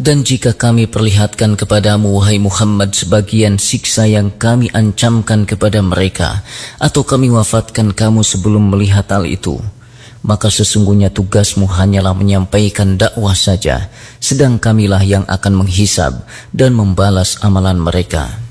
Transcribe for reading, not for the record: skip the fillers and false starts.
Dan jika kami perlihatkan kepadamu, wahai Muhammad, sebagian siksa yang kami ancamkan kepada mereka, atau kami wafatkan kamu sebelum melihat hal itu, maka sesungguhnya tugasmu hanyalah menyampaikan dakwah saja, sedang kamilah yang akan menghisab dan membalas amalan mereka.